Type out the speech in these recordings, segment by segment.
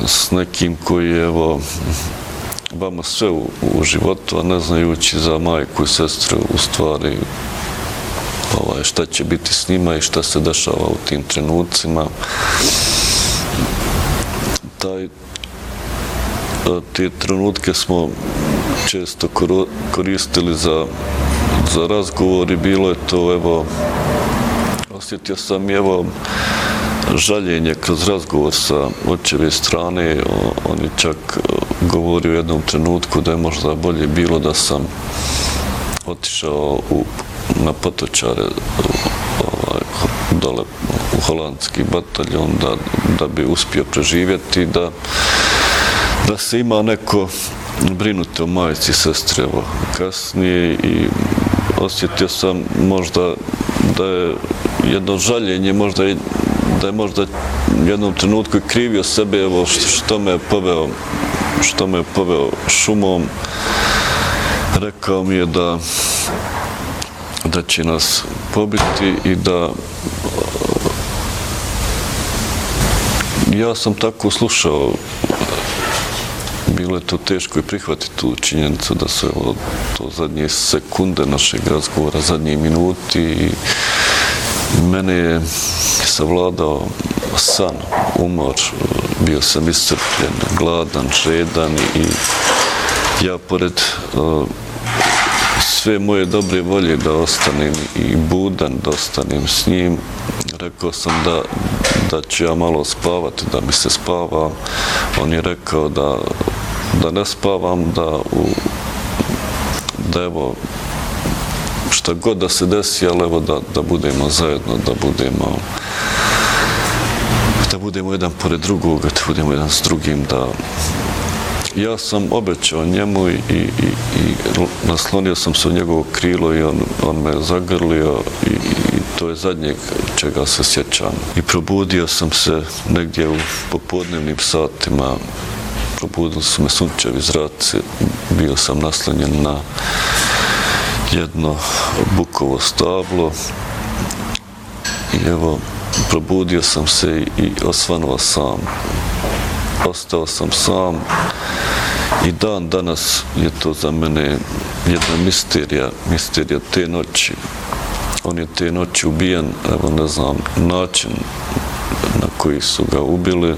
s nekim koji je evo vama sve u životu, a ne znajući za majku i sestru u stvari šta će biti s njima i šta se dešava u tim trenucima. Te trenutke smo često koristili za razgovor i bilo je to, evo, osjetio sam i evo žaljenje kroz razgovor sa očeve strane. On je čak govorio u jednom trenutku da je možda bolje bilo da sam otišao na Potočare dole u holandski bataljon da bi uspio preživjeti, da se ima neko brinuti o majci i sestri. Evo, kasnije i osjetio sam možda da je jedno žaljenje, da je možda u jednom trenutku i krivio sebe, evo, što me je poveo šumom. Rekao mi je da će nas pobiti i da ja sam tako slušao. Bilo je to teško i prihvatiti tu činjenicu da su to zadnje sekunde našeg razgovora, zadnje minuti i mene je savladao san, umor, bio sam iscrpljen, gladan, žedan i ja pored sve moje dobre volje da ostanem i budan, da ostanem s njim, rekao sam da ću ja malo spavati, da mi se spava. On je rekao da ne spavam, da evo, šta god da se desi, ali evo da budemo zajedno, da budemo jedan pored drugog, da budemo jedan s drugim, da ja sam obećao njemu i naslonio sam se u njegovo krilo i on me zagrlio i to je zadnjeg čega se sjećam. I probudio sam se negdje u popodnevnim satima, probudili su me sunčevi zraci, bio sam naslonjen na jedno bukovo stablo i evo, probudio sam se i osvanuo sam. Ostao sam sam i dan danas je to za mene jedna misterija te noći. On je te noći ubijen, evo ne znam način na koji su ga ubili.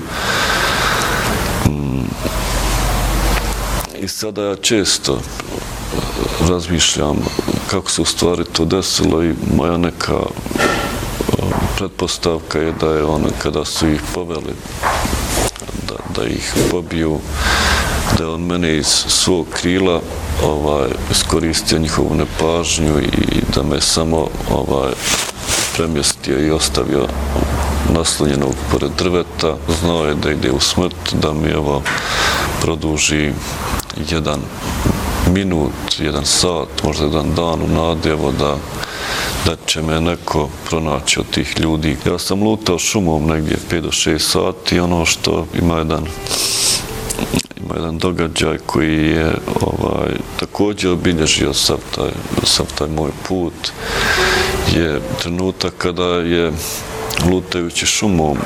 I sada ja često razmišljam kako se u stvari to desilo i moja neka pretpostavka je da je ono kada su ih poveli da ih pobiju, da je on mene iz svog krila iskoristio njihovu nepažnju i da me samo premjestio i ostavio naslonjenog pored drveta. Znao je da ide u smrt, da mi produži jedan minut, jedan sat, možda jedan dan u nadi, da će me neko pronaći od tih ljudi. Ja sam lutao šumom negdje 5 do 6 sati, ono što ima jedan događaj koji je također obilježio sav taj moj put, je trenutak kada je lutajući šumom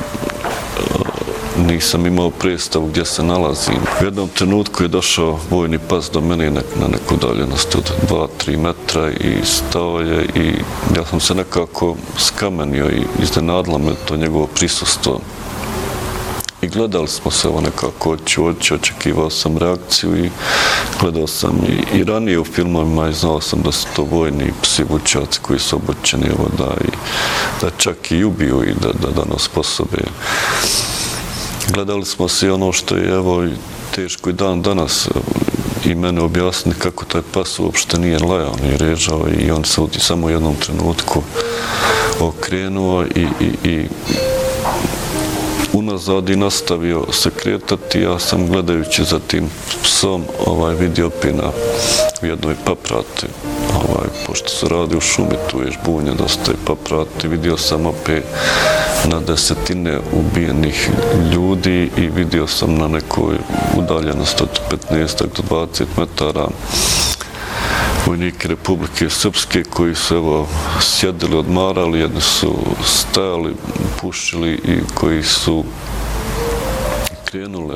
nisam imao predstavu gdje se nalazim. U jednom trenutku je došao vojni pas do mene na neku udaljenost od 2-3 metra i stao je i ja sam se nekako skamenio i iznenadilo me to njegovo prisustvo. I gledali smo se nekako oči u oči, očekivao sam reakciju i gledao sam i ranije u filmovima i znao sam da su to vojni psi vučaci koji su obučeni da čak i ubiju i da nas sposobe. Gledali smo se i ono što je teško i dan danas i mene objasniti kako taj pas uopšte nije lajao, nije režao i on se samo u jednom trenutku okrenuo i unazad i nastavio se kretati. Ja sam gledajući za tim psom vidio pina u jednoj paprati. Pošto se radi u šumi, tu je žbunje dosta i paprati. Vidio sam opet na desetine ubijenih ljudi i vidio sam na nekoj udaljenosti od 15 do 20 metara vojnike Republike Srpske koji su sjedili, odmarali, jedni su stajali, pušili i koji su krenuli